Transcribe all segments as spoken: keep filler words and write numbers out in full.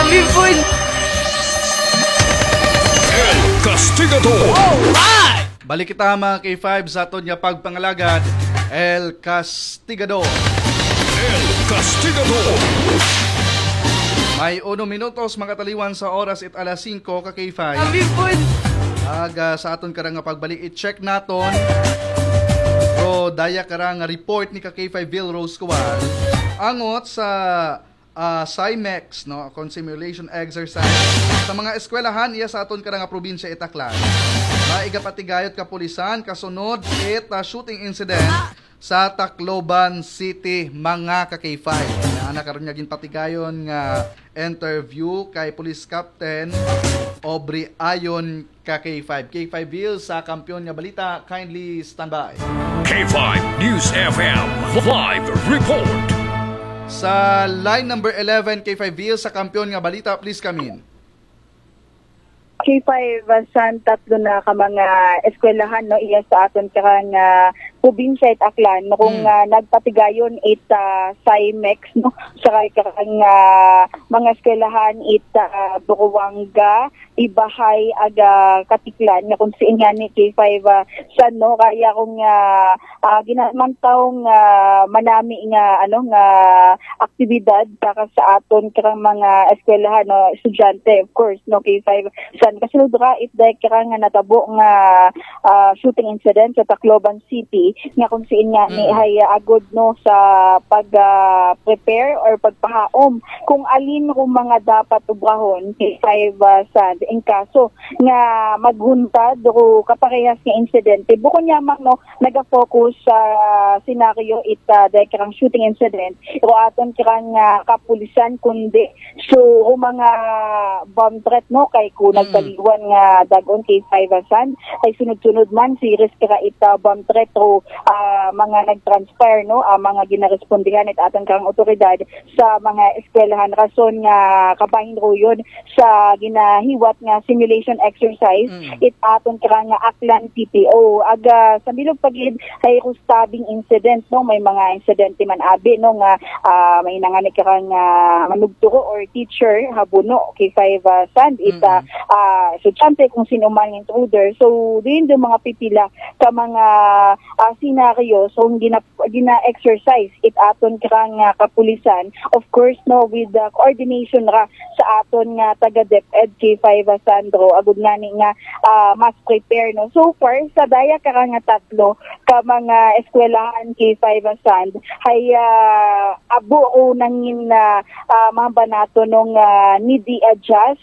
El Castigador. Alright! Balik kita mga K five sa aton nga pagpangalagad, El Castigador. El Castigador. May uno minutos mga taliwan sa oras it alas singko ka K five. Aga sa aton karang nga pagbalik i-check naton. Pro daya karang nga report ni ka K five Bill Rose Kawal angot sa uh, CIMEX no, kon simulation exercise sa mga eskwelahan iya sa aton karang nga probinsya Itaklan. Maigapatigayot kapulisan kasunod it uh, shooting incident sa Tacloban City mga ka K five. Ana karon nga ginpatigayon nga interview kay Police Captain Aubrey Ayon ka K five. K five Bill sa kampiyon nga balita, kindly stand by. K five News F M live report. Sa line number eleven K five Bill sa kampiyon nga balita, please come in. K five san tatlo na ka mga eskwelahan no iya sa aton karang uh, probinsya it Aklan no kung uh, nagpatigayon it uh, CIMEX no sa karang uh, mga eskwelahan it uh, Buruanga, Ibahay aga Katiklan nga kung siin nga ni K five uh, san no kaya kung uh, uh, ginamantawng uh, manami nga ano nga aktibidad para sa aton karang mga eskwelahan no estudyante of course no K five san kasunod ra it dahil karang nga natabo nga uh, shooting incident sa Tacloban City nga kung siin nga ni hay uh, agod no sa pag uh, prepare or pagpahaom kung alin kung mga dapat ubrahon K five uh, sad in kaso nga maghuntad o kaparehas nga insidente bukod yamang no naga-focus sa uh, senaryo it uh, dahil karang shooting incident pero aton karang uh, kapulisan kundi so mga bomb threat no kay kung nagpali iwan nga dagon K five san ay sunod-sunod man serious kara ita bomb threat o uh, mga nag-transpire no uh, mga ginarespondihan it atang kang otoridad sa mga eskwelahan rason nga kabahin ro yun sa ginahiwat nga simulation exercise mm. it aton kara nga Aklan T P O aga sa bilog pagid ay rustabing incident no may mga insidente man abi no nga uh, may nangani kara nga manugturo or teacher habuno K five uh, san ita mm. uh, estudyante kung sino man yung intruder. So, din yung mga pipila sa mga uh, senaryo so gina, gina-exercise it aton karang uh, kapulisan. Of course, no, with the coordination ra sa aton nga taga-DepEd K five uh, Sandro, agud nga ni nga uh, mas prepare. No? So far, sa daya karang nga tatlo ka mga eskwelahan K five uh, Sand, ay uh, abo o nangin na uh, mga banato nung uh, needy adjust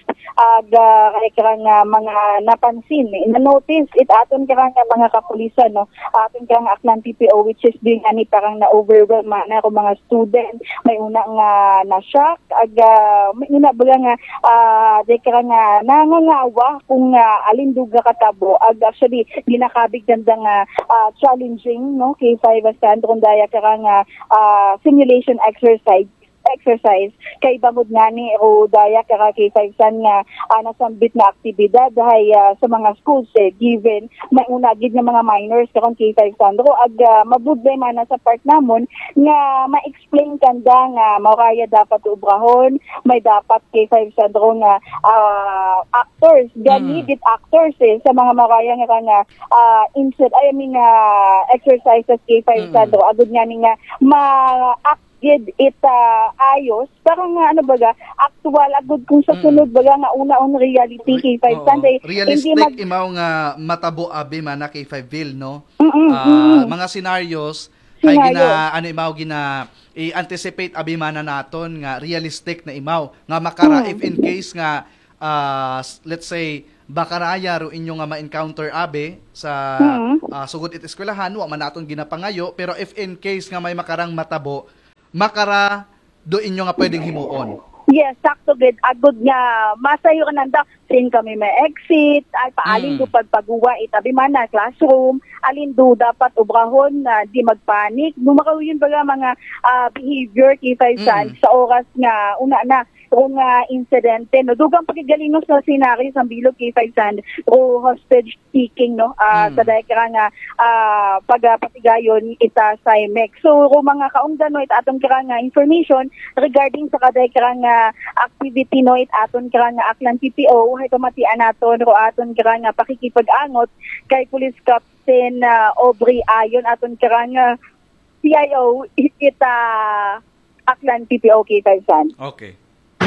aga uh, karang uh, mga napansin eh. Na-notice it aton karang uh, mga kapulisan no aton karang Aklan T P O which is being ani parang na-overwhelm na ako mga student may una nga na-shock aga may una baga nga uh, de karang nga nangangawa kung uh, alin duga katabo aga actually ginakabig ganda nga uh, challenging no K five Sandro daya karang uh, simulation exercise exercise kay bangod nga ni o daya kara K five san nga uh, nasambit na aktibidad dahil uh, sa mga schools eh, given may unagid nga mga minors karon K five Sandro ag uh, mabudlay man sa part namon nga ma-explain kanda nga mauraya dapat ubrahon may dapat K five Sandro nga uh, actors ganidit mm. actors eh sa mga mauraya nga nga uh, insert I mean uh, exercises K five mm. Sandro agud nga ni nga ma-act gid it uh, ayos parang nga ano baga actual agud kung sa sunod baga nga una on reality K five Sunday realistic hindi mag- imaw nga matabo abi man na K five Ville no uh, mga scenarios ay gina ano imaw gina i-anticipate abi man na naton nga realistic na imaw nga makara mm. if in case nga uh, let's say bakaraya ro inyo nga ma-encounter abe sa mm. uh, sugod it eskwelahan wa man naton ginapangayo pero if in case nga may makarang matabo makara do inyo nga pwedeng himuon. Yes, sakto gid agud nga masayo kananda sin kami may exit ay paalin do mm. pagpaguwa itabi man na classroom alin do dapat ubrahon na uh, di magpanik numakaw yun baga mga uh, behavior K five mm. sa oras nga una na kung uh, insidente no dugang pagigaling no sa scenario sa bilog K five San o hostage taking no uh, Mm. sa dahil kara nga uh, pagpatigayon ita sa I M E C. So kung mga kaungdan no it atong kara nga information regarding sa kaday kara nga activity no it aton kara nga Aklan P P O hay pamatian naton ro aton kara nga pakikipag-angot kay Police Captain uh, Aubrey Ayon aton kara nga C I O ita Aklan P P O K five San. Okay.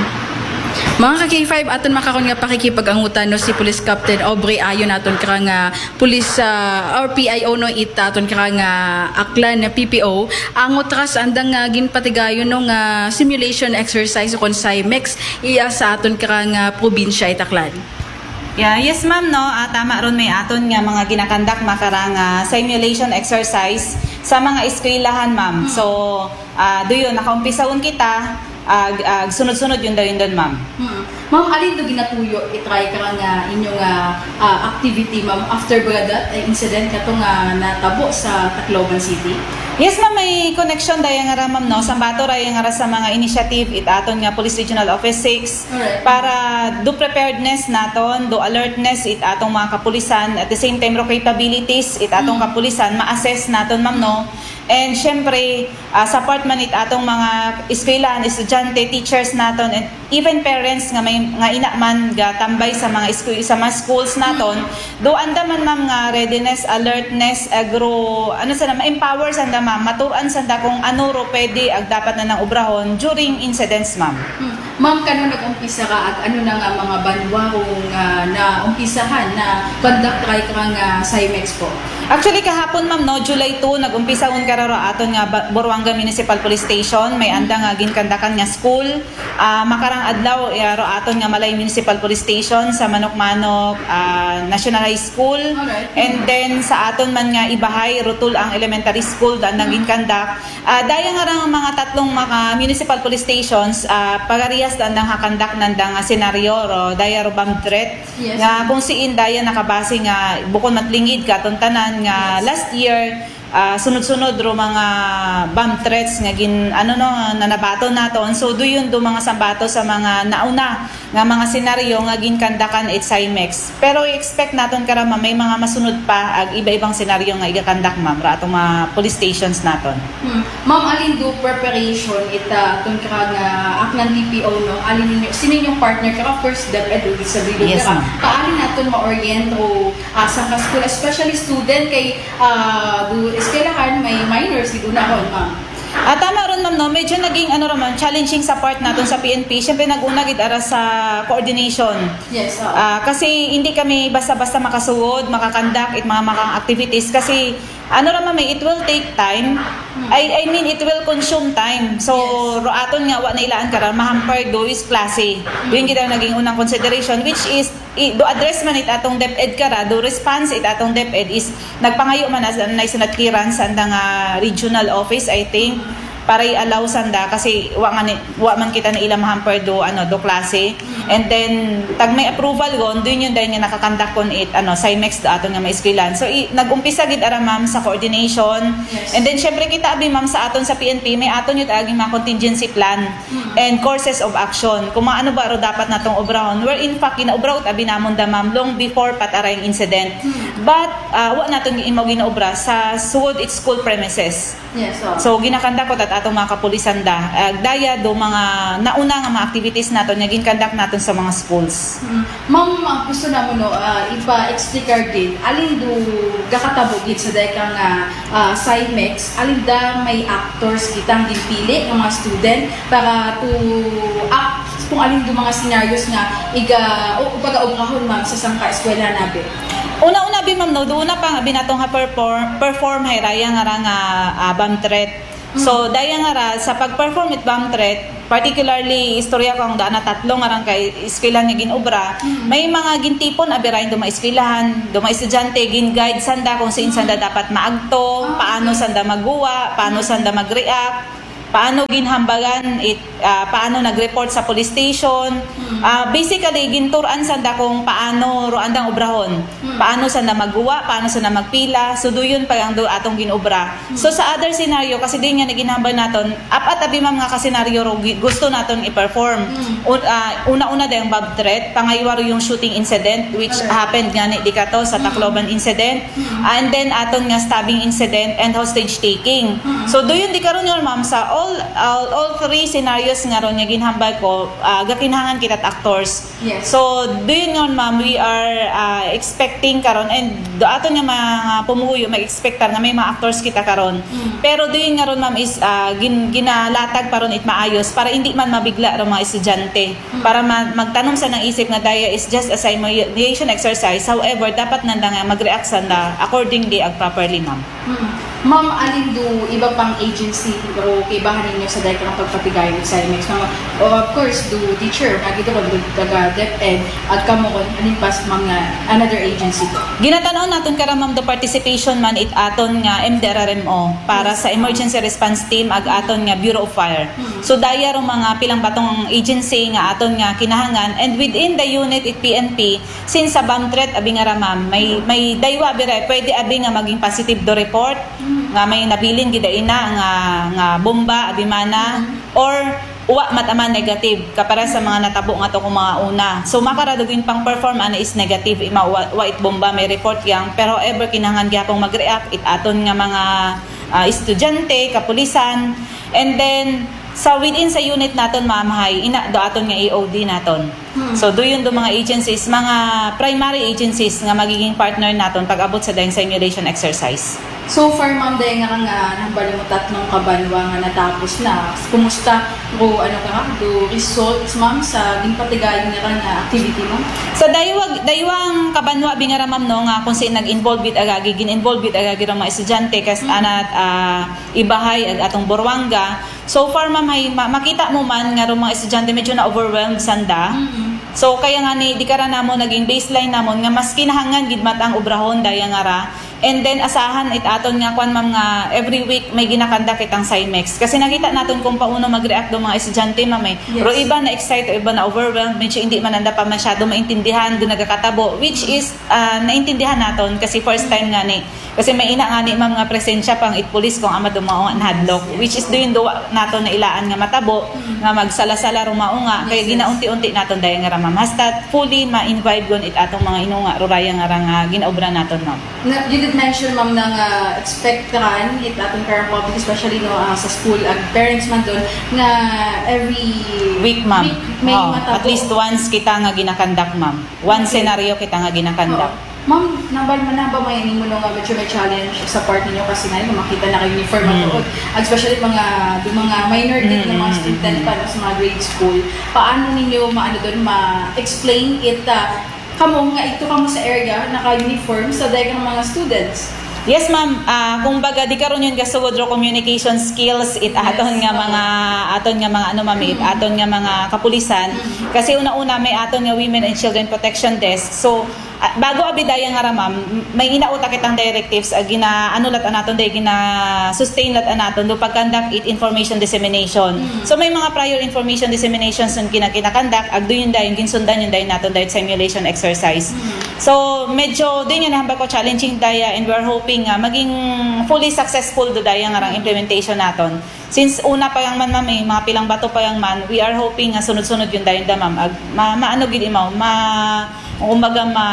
Mga ka-K five, aton makaroon nga pakikipag-angutan no si Police Captain Aubrey Ayon aton kara nga Police uh, or P I O no it aton kara nga Aklan na P P O angot ras andang nga ginpatigayon no nga simulation exercise kon sa I M E C iya sa aton kara nga probinsya itaklan. Yeah, yes ma'am no, uh, tama ron may aton nga mga ginakandak makarang uh, simulation exercise sa mga eskwelahan ma'am. So, uh, doon nakaumpisawon kita ag uh, uh, sunod-sunod yun daw yun doon ma'am. Hmm. Ma'am, alin do ginatuyo itry ka nga inyong uh, uh, activity ma'am after that uh, incident kato nga natabo sa Tacloban City? Yes ma'am, may connection dahil nga ra ma'am no, sambato ra nga ra sa mga initiative it aton nga Police Regional Office six. Alright. Para do preparedness naton, do alertness it atong mga kapulisan at the same time ro capabilities it atong Mm. kapulisan ma-assess naton ma'am no. And syempre, uh, support man it atong mga eskwelahan, estudyante, teachers naton and even parents nga may nga ina man ga tambay sa mga school sa mga schools naton, do anda man ma'am nga readiness, alertness, agro ano sa na empower sanda ma'am, maturan sanda kung ano ro pwede ag dapat na nang obrahon during incidents ma'am. Hmm. Ma'am, kano nag-umpisa ka at ano na nga mga bandwarong uh, na umpisahan na conduct try ka nga sa I M E C po? Actually kahapon ma'am no, July two nag-umpisa un kararo aton nga Ba- Buruanga Municipal Police Station, may anda nga ginkandakan nga school. Uh, makarang adlaw iro aton nga Malay Municipal Police Station sa Manok-Manok uh, National High School. Alright. And then sa aton man nga Ibahay Rutul ang Elementary School dan nang ginkandak. Uh, daya nga rang mga tatlong mga municipal police stations uh, pagarias dan nang hakandak nandang nga senaryo ro daya ro bomb threat. Yes. Nga kung siin daya nakabase nga bukod matlingid katon tanan nga last year uh, sunod-sunod ro mga bomb threats nga gin ano no nanabato naton. So do yun do mga sambato sa mga nauna nga mga senaryo nga ginkandakan it sa I M E C. Pero i-expect naton karama may mga masunod pa ag iba-ibang senaryo nga igakandak ma'am ra atong mga police stations naton. Hmm. Ma'am, alin do preparation ita tong kara nga Aklan P P O no? Alin ninyo sino yung partner ka first step edu sa bilog Yes, ka? ma'am. Paano naton ma-orient o uh, sa ka school especially student kay uh, do eskwelahan may minors di una kon ma'am. At tama ron ma'am no, medyo naging ano raman challenging sa part naton sa P N P. Syempre nag-una gid ara sa coordination. Yes, oh. Ah, kasi hindi kami basta-basta makasuod, makakandak it mga makang activities kasi ano raman may it will take time. I I mean it will consume time. So Yes. ro aton nga wa na ilaan karon mahamper do is klase. Yun gid ang naging unang consideration which is i, do address man it atong DepEd kara, do response it atong DepEd is nagpangayo man as na isanat clearance sa andang ah, regional office I think para i-allow sanda kasi wa man wa man kita na ilang hamper do ano do klase and then tag may approval gon doon yun dahil nga nakakandak kon it ano sa I M E C do aton nga maeskwelan so i, nag-umpisa gid ara ma'am sa coordination. Yes. And then syempre kita abi ma'am sa aton sa P N P may aton yun aging mga contingency plan and courses of action kung maano ba ro dapat natong obrahon where in fact ginaobrahot abi namon da ma'am long before patara yung incident but uh, wa naton imo ginaobra sa suod it school premises. Yes, oh. So ginakanda ko at atong mga kapulisan da. Uh, daya do mga nauna nga mga activities naton nga ginkandak naton sa mga schools. Hmm. Ma'am, ang gusto na mo no, uh, ipa-explicar din, alin do gakatabog gid sa dahil ka nga uh, sa I M E C, alin da may actors kitang ginpili ng mga student para to act kung alin do mga scenarios nga iga o pag-aubrahon ma'am sa sangka eskwela nabe. Una-una bi ma'am no, do una pa nga binatong ha perform perform hay raya nga ra nga uh, bomb threat. So daya nga ra sa pag-perform it bomb threat, particularly istorya ko ang daan na tatlo nga rang kay eskwelahan nga ginobra, may mga gintipon abirain do mga eskwelahan, do mga estudyante gin-guide sanda kung saan sanda dapat maagto, paano sanda magguwa, paano sanda mag-react. paano ginhambagan it, uh, paano nag-report sa police station. Uh, basically ginturan sanda kung paano roandang obrahon, paano sanda magguwa, paano sanda magpila. So doon pa ang do atong ginobra. So sa other scenario kasi din nga naginhambal naton apat abi mga kasenaryo ro gusto naton i-perform. Un, uh, una-una dayang bomb threat, pangaywa yung shooting incident which happened nga ni dikato sa Tacloban incident, and then aton nga stabbing incident and hostage taking. So doon di karon yon ma'am sa all, all all three scenarios nga ron nga ginhambal ko, uh, gakinhangan kita actors. Yes. So doon yon ma'am, we are uh, expecting karon and do aton nga mga pumuyo mag-expectar nga may mga actors kita karon. Mm. Pero doon nga ron ma'am is uh, gin, ginalatag paron it maayos para hindi man mabigla ro mga estudyante. Mm. Para ma- magtanom sa nang isip nga daya is just a simulation exercise. However, dapat nanda nga mag-react sa na accordingly ag properly ma'am. Hmm. Ma'am, alin do iba pang agency pero kay bahanin niyo sa dahil ng pagpapigay ng C I M E X? Ma'am, of course, do teacher, nagito ko, do taga DepEd, at kamo ko, alin pas mga another agency ko? Ginatanaw naton kara ma'am do participation man it aton nga M D R R M O para sa emergency response team ag aton nga Bureau of Fire. Hmm. So daya ro mga pilang batong agency nga aton nga kinahangan, and within the unit it P N P since sa bomb threat abi nga ra ma'am may may daywa bire pwede abi nga maging positive do report. Hmm. Nga may nabilin gid ina nga nga bomba abi mana, or uwa mataman negative kapara sa mga natabo nga to kung mga una. So makaradugin pang perform ana is negative ima wa, wa it bomba may report yang, pero ever kinahanglan gyapon mag-react it aton nga mga uh, estudyante, kapulisan, and then sa within sa unit naton ma'am hay ina do aton nga A O D naton. Hmm. So do yun do mga agencies, mga primary agencies nga magiging partner naton pag abot sa daing simulation exercise. So far, ma'am, dahil nga nga nambali mo tatlong kabanwa nga natapos na. Kumusta ko ano ka nga, do results, ma'am, sa ginpatigayon nga nga activity mo? Sa daywag, daywang kabanwa, bingara ma'am, no, nga kung saan nag-involve with agagi, gin-involve with agagi ng mga estudyante, kas mm-hmm. anat uh, ibahay ag atong Buruanga. So far, ma'am, ay, ma- makita mo man nga mga estudyante medyo na-overwhelmed sanda. Mm-hmm. So kaya nga ni di kara namo naging baseline namon nga mas kinahangan gid mat ang obrahon daya nga ra. And then asahan it aton nga kwan ma'am nga every week may ginakandak itang C I M E X. Kasi nakita naton kung paano mag-react do mga estudyante ma'am eh. Yes. Pero iba na excited, iba na overwhelmed, medyo hindi man anda pa masyado maintindihan do nagakatabo, which is uh, naintindihan naton kasi first time nga ni. Kasi may ina nga ni ma'am nga presensya pang it police kung ama dumao an hadlock, which is do yun do naton na ilaan nga matabo nga magsala-sala rumao nga kaya ginaunti-unti naton daya nga ra ma'am. Hasta fully ma-invite gon it atong mga inunga ruraya nga ra nga ginaobra naton ma'am. Na, you did mention ma'am na uh, expect kan it atong current public especially no uh, sa school ag parents man doon na every week ma'am week may oh, matabo. At least once kita nga ginakandak ma'am. One okay. Scenario kita nga ginakandak. Oh. Ma'am, nabal man na ba may mo nga medyo may challenge sa part ninyo kasi nga makita na kayo uniform mm. at especially mga do mga minor din mm. na mga student pa sa mga grade school. Paano ninyo maano doon ma-explain it uh, kamo nga ito kamo sa area naka-uniform sa dahil ng mga students? Yes ma'am, uh, kung baga di karon yun gasugod ro communication skills it aton yes, nga mga aton nga mga ano ma'am it aton nga mga kapulisan mm-hmm. kasi una-una may aton nga Women and Children Protection Desk. So uh, bago abidaya nga ra ma'am may inauta kitang directives ag gina ano lat anaton day gina sustain lat anaton do pagkandak it information dissemination. Mm-hmm. So may mga prior information disseminations sun kinakinakandak ag do yun dayon ginsundan yun dayon naton dayon simulation exercise. Mm-hmm. So medyo din yun hambal ko challenging daya, and we're hoping nga maging fully successful do daya nga rang implementation naton. Since una pa yang man ma'am eh, mga pilang bato pa yang man, we are hoping nga sunod-sunod yun dayon da ma'am ag ma, maano gid imaw ma kumbaga ma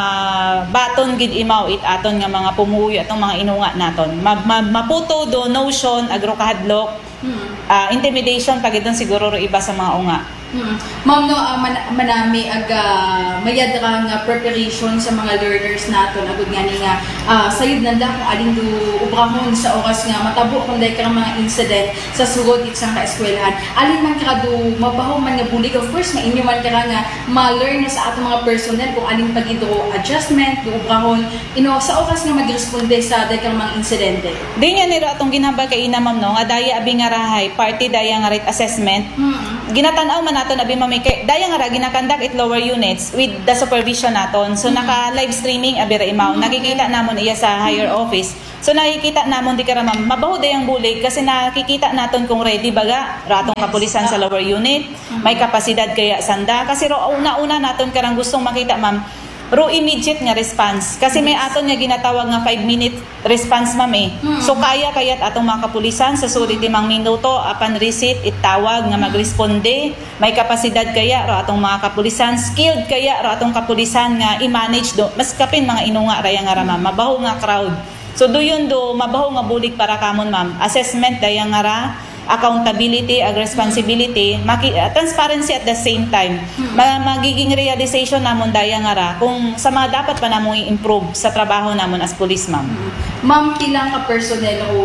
baton gid imaw it aton nga mga pumuyo atong mga inunga naton ma, ma, maputo do notion agro kahadlok hmm. uh, intimidation pagidon siguro ro iba sa mga unga. Hmm. Ma'am, no, uh, man, manami ag uh, mayad ka nga preparation sa mga learners naton agud nga ni nga uh, sayod nanda kung alin do ubrahon sa oras nga matabo kung dahil ka mga incident sa sugod isang kaeskwelahan. Alin man ka do mabaho man nga bulig, of course mainyo man ka nga ma-learn na sa atong mga personnel kung alin pag ito adjustment do ubrahon ino sa oras nga magresponde sa dahil ka mga insidente. Di nga niro atong ginhambal kay ina ma'am no nga daya abi nga rahay party daya nga rate assessment. Hmm. ginatanaw man naton abi ma'am kay daya nga ra ginakandak it lower units with the supervision naton. So naka live streaming abi ra imaw. Nakikita namon iya sa higher office. So nakikita namon di kara ma'am mabaho dayang bulig kasi nakikita naton kung ready baga ratong kapulisan sa lower unit, may kapasidad kaya sanda kasi ro una-una naton karang gustong makita ma'am ro immediate nga response kasi may aton nga ginatawag nga five minute response ma'am eh. So kaya kayat atong mga kapulisan sa sulit limang minuto apan receipt itawag nga magresponde, may kapasidad kaya ro atong mga kapulisan, skilled kaya ro atong kapulisan nga i-manage do mas kapin mga inunga raya nga ra ma'am mabaho nga crowd. So do yun do mabaho nga bulig para kamon ma'am. Assessment daya nga ra, accountability, ag responsibility, maki, uh, transparency at the same time. Ma- magiging realization namon daya nga ra kung sa mga dapat pa namong i-improve sa trabaho namon as police ma'am. Ma'am, ilang ka personnel o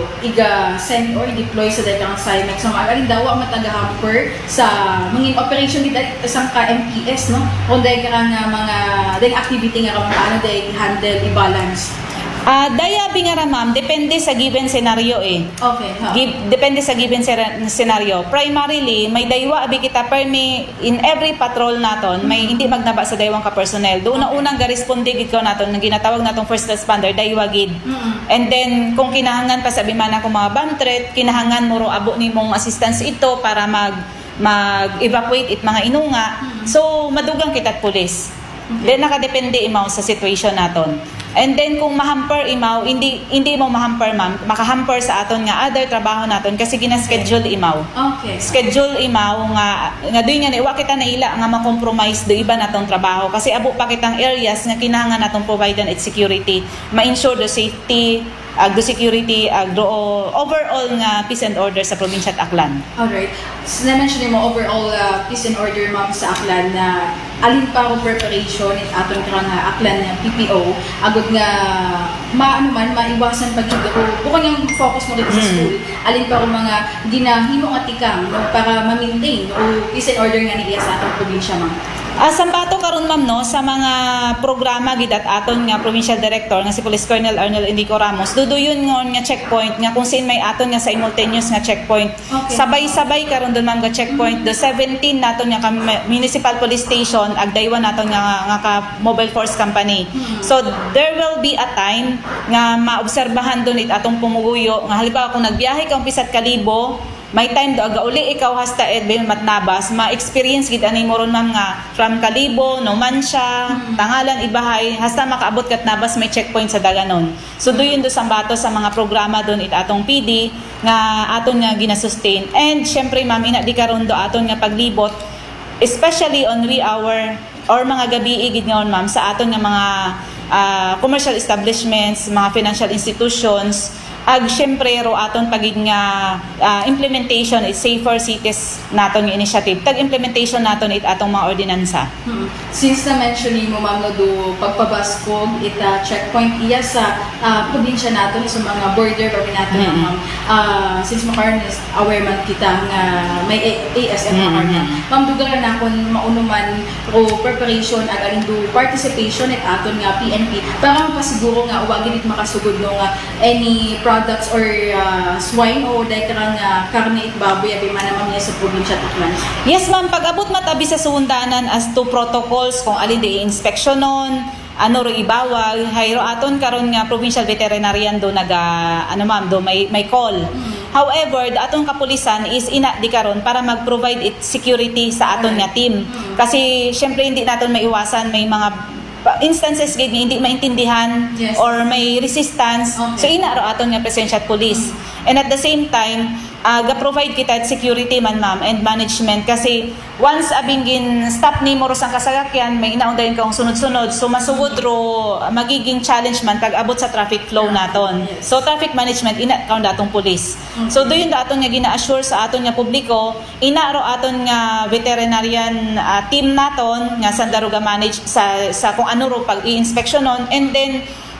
iga send or deploy sa dagang S I M E C? So, maaring dawa matagahamper sa mga operation dito isang ka M P S, no? Kung dahil ka nga mga dahil activity nga kung paano dahil handle, i-balance. Ah, uh, daya bingara ma'am, depende sa given scenario eh. Okay, ha. Give, depende sa given ser- scenario. Primarily, may daywa abi kita per may in every patrol naton, may hindi magnaba sa daywang ka personnel. Doon na unang ga-responde gid ko naton nga ginatawag natong first responder daywa gid. Mm-hmm. And then kung kinahangan pa sa biman ako mga bomb threat, kinahangan mo ro abo nimong assistance ito para mag mag-evacuate it mga inunga. Mm-hmm. So madugang kitat pulis. Okay. Then nakadepende imaw sa situation naton. And then kung mahamper imaw, hindi hindi mo mahamper ma'am, makahamper sa aton nga other trabaho naton kasi gina-schedule imaw. Okay. Schedule imaw nga nga doy nga wa kita na ila nga ma-compromise do iba natong trabaho kasi abo pa kitang areas nga kinahanglan natong provide and security, ma-ensure the safety, ag uh, security, ag uh, overall nga peace and order sa probinsya at Aklan. Alright. So, na-mention mo overall uh, peace and order ma'am sa Aklan na alin pa ako preparation at aton ka nga Aklan nga P P O agud nga maano man maiwasan pag ko bukod yung focus mo dito sa school alin pa ako mga ginahimo nga tikang no, para ma-maintain o peace and order nga niya sa atong probinsya ma'am. Asam bato karon ma'am no sa mga programa gid at aton nga provincial director nga si Police Colonel Arnel Indico Ramos duduyon ngon nga checkpoint nga kung sin may aton nga simultaneous nga checkpoint. Okay. Sabay-sabay karon dun ma'am nga checkpoint the seventeen naton nga municipal police station ag daywan naton nga nga ka mobile force company. Mm-hmm. So there will be a time nga maobserbahan dun it atong pumuguyo nga halimbawa kung nagbiyahe ka umpisa at Kalibo may time do aga uli ikaw hasta Edbil Matnabas ma-experience gid ani mo ron ma'am nga from Kalibo, Numancia, Tangalan, Ibahay hasta makaabot kat Nabas may checkpoint sa Daganon. So doon do sambato sa mga programa doon it atong P D nga aton nga gina-sustain. And syempre ma'am ina di karon do aton nga paglibot especially on wee hour or mga gabi gid ngaon ma'am sa aton nga mga uh, commercial establishments, mga financial institutions ag syempre ro aton pagid nga uh, implementation is safer cities naton nga initiative tag implementation naton it atong mga ordinansa. Hmm. Since na mention mo ma'am no do pagpabaskog ita checkpoint iya sa uh, probinsya naton sa mga border kami naton mm-hmm. ma'am uh, since makaron is aware man kita nga may A S M makaron mm-hmm. ma'am dugang na kon maunuman o preparation ag alin do participation it aton nga P N P para mapasiguro nga uwa gid makasugod no nga any products or uh, swine o dahil karang uh, karne at baboy abi man naman niya sa probinsya Aklan. Yes ma'am, pag-abot matabi sa sundanan as to protocols kung alin di inspeksyonon, ano ro ibawal, hayro aton karon nga provincial veterinarian do naga ano ma'am do may may call. Mm-hmm. However, the atong kapulisan is ina di karon para mag-provide it security sa aton nga team. Mm-hmm. Kasi syempre hindi naton maiwasan may mga instances gid hindi maintindihan yes. or may resistance. Okay. So ina ro aton nga presensya at police. Mm-hmm. And at the same time, uh, ga-provide kita at security man ma'am and management kasi once abing gin stop ni mo ro sang kasagakyan may inaundayon kang sunod-sunod so masugod ro magiging challenge man pag abot sa traffic flow naton. Yes. So traffic management ina kaun datong police. Mm-hmm. So doyon da aton nga gina-assure sa aton nga publiko ina ro aton nga veterinarian uh, team naton nga sandaro ga manage sa sa kung ano ro pag i-inspeksyonon and then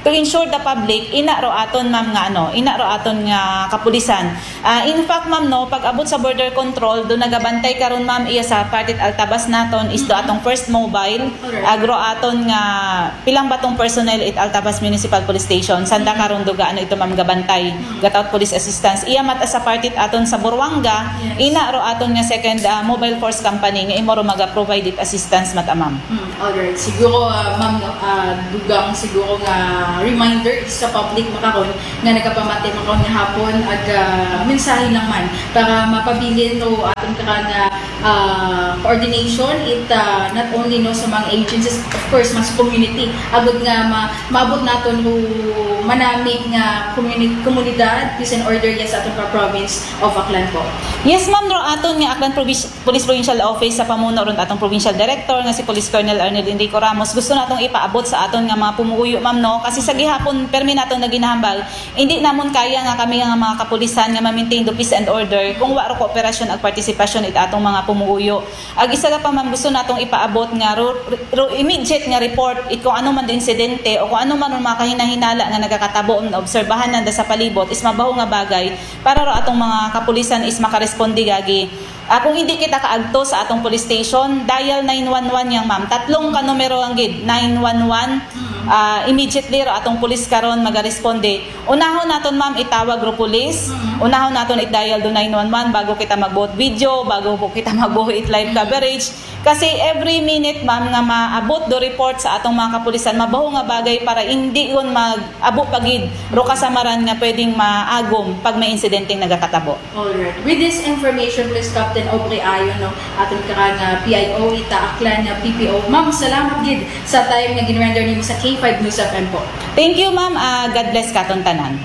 to ensure the public ina ro aton ma'am nga ano ina ro aton nga kapulisan. Uh, in fact ma'am no pag abot sa border control do nagabantay karon ma'am iya sa partit Altabas naton is do atong first mobile agro aton nga pilang batong personnel it Altabas Municipal Police Station sanda karon do gaano ito ma'am gabantay gataut police assistance iya mat sa partit aton sa Buruanga ina ro aton nga second uh, mobile force company nga imo ro maga-provide it assistance mat ma'am. Hmm, alright. Siguro, uh, ma'am, no, uh, dugang siguro nga reminder sa public makaron nga nagapamati makaron nga hapon ag uh, mensahe lang man para mapabilin no aton ka nga uh, coordination it uh, not only no sa mga agencies, of course, mas community. Agud nga ma maabot naton ro manamig nga community komunidad peace and order yes sa aton province of Aklan po. Yes ma'am ro aton nga Aklan Provincial Police Provincial Office sa pamuno ron atong provincial director nga si Police Colonel Arnel Enrico Ramos gusto natong ipaabot sa aton nga mga pumuuyo ma'am no kasi sa gihapon permi naton naginahambal hindi namon kaya nga kami nga mga kapulisan nga ma-maintain the peace and order kung wa ro kooperasyon ag partisipasyon it atong mga pumuuyo. Ag isa pa ma'am gusto natong ipaabot nga ro, ro, immediate nga report it kung ano man the insidente o kung ano man mga kahinahinala nga nagakatabo na obserbahan nanda sa palibot is mabaho nga bagay para ro atong mga kapulisan is makaresponde gagi. Uh, kung hindi kita kaagto sa atong police station, dial nine one one yang ma'am. Tatlong ka numero ang gid, nine one one. Uh, immediately ro atong police karon magaresponde. Unahon naton ma'am itawag ro police. Unahon naton i-dial do nine one one bago kita magbuhat video, bago po kita magbuhat live coverage. Kasi every minute ma'am nga maabot do report sa atong mga kapulisan, mabaho nga bagay para hindi yon mag-abo pagid ro kasamaran nga pwedeng maagom pag may insidenteng nagakatabo. Alright. With this information, please Captain Aubrey Ayon no aton karang uh, P I O ita Aklan na P P O. Ma'am, salamat gid sa time nga ginrender nimo sa K five News F M po. Thank you ma'am. Uh, God bless katon tanan.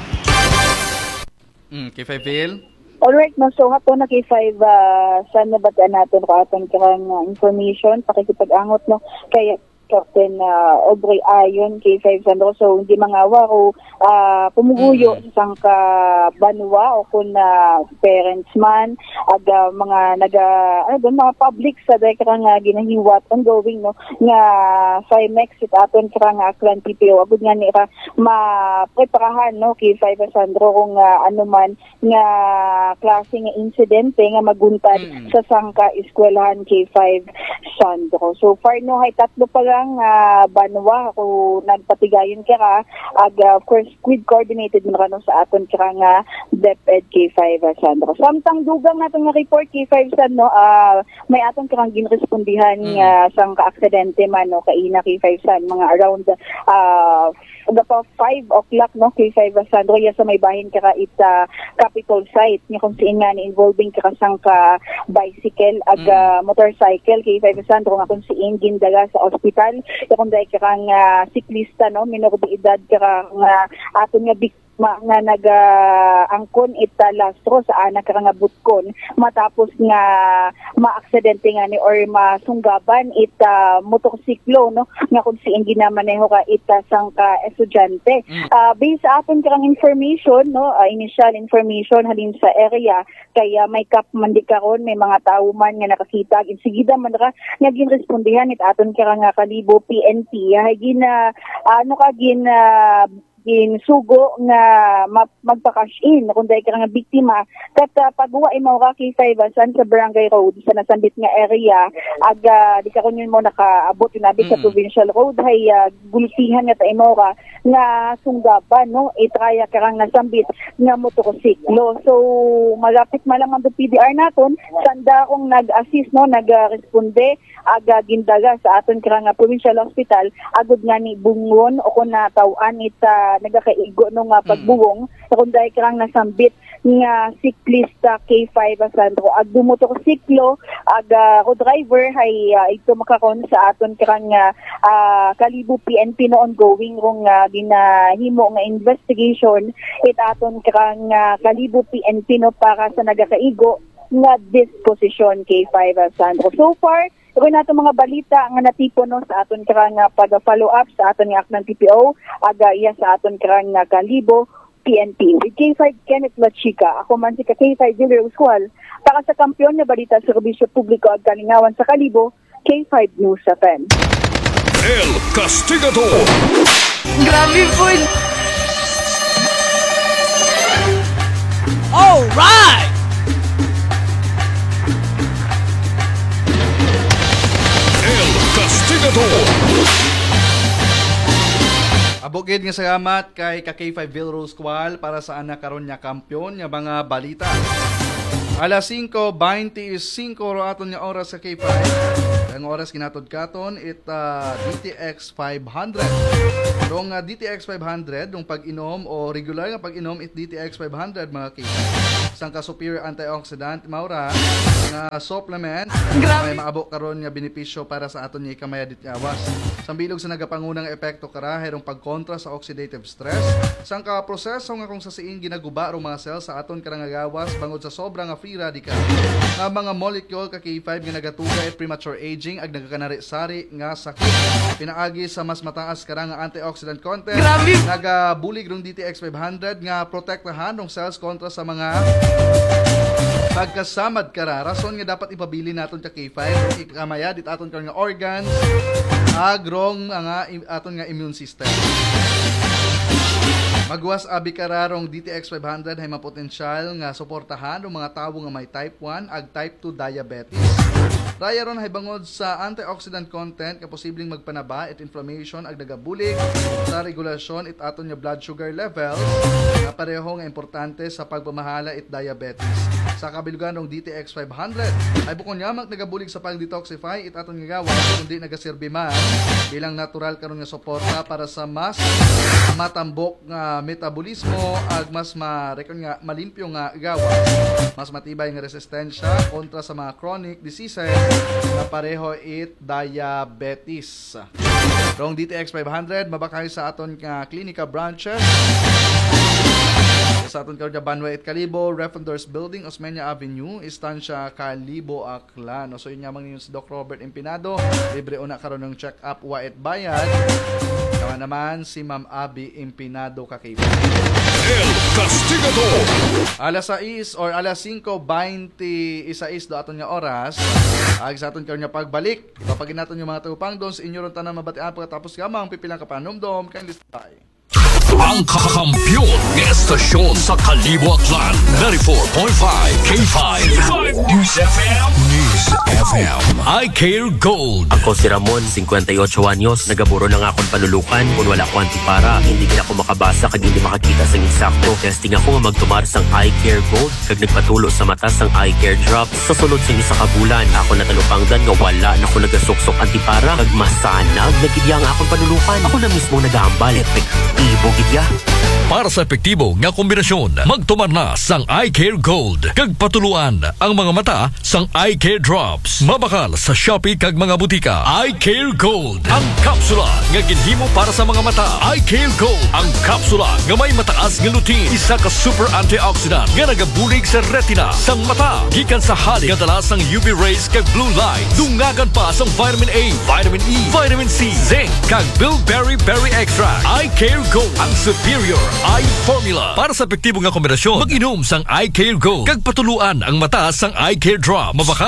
Mm, K five Ville. Alright, no, so hapon na K five, uh, saan nabataan natin ko aton karang uh, information, pakikipag-angot, no, kaya Captain uh, Aubrey Ayon, K five Sandro, so hindi mangawa o uh, pumuguyo mm-hmm. sa sangka banwa o kung uh, parents man, ag uh, mga naga, ano doon, mga public sa dahil karang uh, ginahiwat ongoing, no, nga C I M E X it aton karang Aklan P P O, agud nga nira ma-preparahan, no, K five Sandro, kung uh, ano man nga klase nga insidente nga maguntad mm-hmm. sa sangka eskwelahan K five Sandro. So far, no, hay tatlo pa lang uh, banwa kung nagpatigayon kara ag uh, of course with coordinated man kano sa aton kara nga DepEd K five uh, Sandro. Samtang dugang naton nga report K five San no uh, may aton karang ginrespondihan mm. uh, sang ka-aksidente man no kaina K five San mga around uh, dapat five o'clock no K five Sandro ya sa may bahin kara it uh, Capitol site nya kung siin nga ni involving kara sang ka bicycle ag mm. uh, motorcycle K five Sandro nga kung siin gindaga sa ospital ya kung dahil karang uh, siklista no minor de edad karang uh, aton nga biktima nga nag-angkon uh, ita lastro sa anak karang nga butkon matapos nga maaksidente nga ni or masunggaban ita motorsiklo no nga kung siin ginamaneho ka ita sang ka estudyante. Mm. Uh, based sa aton karang information no uh, initial information halin sa area kaya may kap man di karon may mga tawo man nga nakakita insigida man ra nga ginrespondihan it aton karang nga Kalibo P N P hay gina uh, ano ka gin uh, ginsugo nga magpa-cash in kung dahil ka nga biktima kat uh, pagwa ay mga K five san sa Barangay Road sa nasambit nga area ag uh, di ka kun mo nakaabot inabi mm. sa Provincial Road hay uh, gultihan nga ta imora nga sunggaban no itraya karang nasambit nga motorsiklo so malapit man lang ang P D R naton sanda akong nag-assist no nag-responde ag uh, gindaga sa aton karang Provincial Hospital agud nga ni bungon o kun natawan ita nagakaigo no nga pagbuwong mm. kung dahil karang nasambit nga siklista K five Sandro ag dumotorsiklo ag uh, ko driver hay uh, ito makakon sa aton karang uh, Kalibo P N P no ongoing rong uh, ginahimo nga investigation it aton karang uh, Kalibo P N P no para sa nagakaigo nga disposition K five Sandro. So far kung nato mga balita nga natipo no sa aton karang pag-follow up sa aton nga Aklan P P O aga iya sa aton karang Kalibo P N P. With K five Kenneth Lachica, ako man si K five Villar Uswal para sa kampiyon na balita sa serbisyo publiko at kalingawan sa Kalibo, K five News F M. El Castigador. Grabe po. Alright! El Castigador. Abogid nga salamat kay ka K five Vilrose Squall para sa anak karon nya kampiyon nga mga balita. Alas singko twenty-five ro aton nga oras sa K five. Ang oras kinatod katon it uh, D T X five hundred. Dong uh, D T X five hundred dong pag-inom o regular nga pag-inom it D T X five hundred mga K five. Isang ka superior antioxidant maura nga supplement may maabot karon nga benepisyo para sa aton nga kamaya dit awas. Sambilog sa nagapangunang epekto kara herong pagkontra sa oxidative stress. Isang ka proseso nga kung sa siin ginaguba ro mga cells sa aton karang gawas bangod sa sobra nga free radical nga mga molecule ka K five nga nagatuga at premature aging ag nagakanari-sari nga sakit. Pinaagi sa mas mataas karang nga antioxidant content. Grabe. Nagabulig rong D T X five hundred nga protektahan ng cells kontra sa mga pagkasamad kara. Rason nga dapat ipabili naton ka K five ikamaya dit aton karang nga organs agrong nga aton nga immune system. Magwas abi kararong D T X five hundred hay mapotensyal nga suportahan ng mga tawo nga may type one ag type two diabetes. Raya ron hay bangod sa antioxidant content nga posibleng magpanaba it inflammation ag nagabulig sa regulasyon it aton nga blood sugar levels nga pareho nga importante sa pagpamahala it diabetes. Sa kabilugan ng D T X five hundred ay bukod yamang nagabulig sa pag-detoxify it aton nga gawas kundi nagaserbi man bilang natural karon nga suporta para sa mas matambok nga metabolismo ag mas ma-reckon nga malimpyo nga gawas, mas matibay nga resistensya kontra sa mga chronic diseases na pareho it diabetes. Rong D T X five hundred mabakay sa aton nga klinika branches sa aton karon nga Banway at Kalibo, Refendors Building, Osmeña Avenue, Estancia Kalibo, Aklan. So yun yamang ninyo si Doc Robert Empinado, libre una karon ng check-up wa et bayad. Naman naman si Ma'am Abby Empinado kakaiba. El Castigador. Alas sais or alas singko twenty-one do aton nga oras. Ag sa aton karon nga pagbalik. Papagin naton yung mga tagupang doon sa inyo ron tanan mabatian pagkatapos gamang pipilang kapanomdom kay listay. Ang kakampiyon ng estasyon sa Kalibo Aklan, ninety-four point five K five News F M. News F M. I Care Gold. Ako si Ramon, fifty-eight anyos, nagaburo na nga akong palulukan, kung wala ko antipara, hindi gina ako makabasa kag hindi makakita sang insakto. Testing ako nga magtumar sang I Care Gold, kag nagpatulo sa mata sang I Care Drops. Sa sulod sang isa ka bulan, ako natalupangdan nga wala na ako nagasuksok antipara, kag masanag nagidya nga akong palulukan. Ako na mismo nagahambal, epektibo gidya. Para sa epektibo nga kombinasyon, magtumar na sang I Care Gold. Kag patuluan ang mga mata sang I Care Drops. Mabakal sa Shopee kag mga butika. I Care Gold. Ang kapsula nga ginhimo para sa mga mata. I Care Gold. Ang kapsula nga may mataas nga lutein. Isa ka super antioxidant nga nagabulig sa retina sang mata. Gikan sa halik nga dala sang U V rays kag blue light. Dungagan pa sang vitamin A, vitamin E, vitamin C, zinc kag bilberry berry extract. I Care Gold. Ang superior eye formula. Para sa epektibo nga kombinasyon, mag-inom sang I Care Gold. Kag patuluan ang mata sang I Care Drop. Mabaka